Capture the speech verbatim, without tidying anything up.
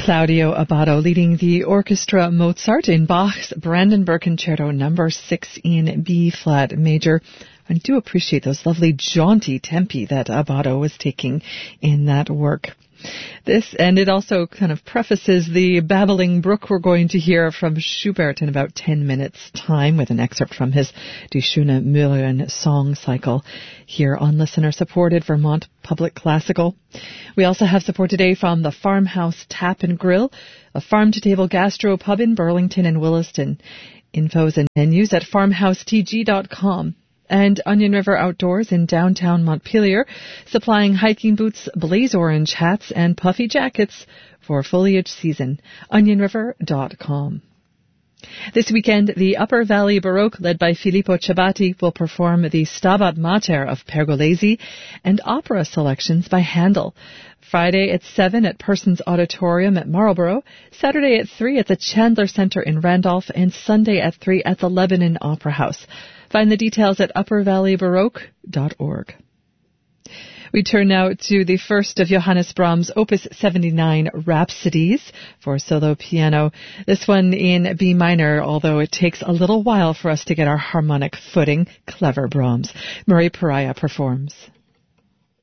Claudio Abbado leading the orchestra Mozart in Bach's Brandenburg Concerto number six in B-flat major. I do appreciate those lovely jaunty tempi that Abbado was taking in that work. This, and it also kind of prefaces the babbling brook we're going to hear from Schubert in about ten minutes' time with an excerpt from his Die Schöne Müllerin song cycle here on listener-supported Vermont Public Classical. We also have support today from the Farmhouse Tap and Grill, a farm-to-table gastro pub in Burlington and Williston. Infos and menus at farmhouse t g dot com. And Onion River Outdoors in downtown Montpelier, supplying hiking boots, blaze orange hats, and puffy jackets for foliage season. onion river dot com. This weekend, the Upper Valley Baroque, led by Filippo Ciabatti, will perform the Stabat Mater of Pergolesi and opera selections by Handel. Friday at seven at Persons Auditorium at Marlborough, Saturday at three at the Chandler Center in Randolph, and Sunday at three at the Lebanon Opera House. Find the details at upper valley baroque dot org. We turn now to the first of Johannes Brahms' Opus seventy-nine Rhapsodies for solo piano. This one in B minor, although it takes a little while for us to get our harmonic footing. Clever Brahms. Murray Pariah performs.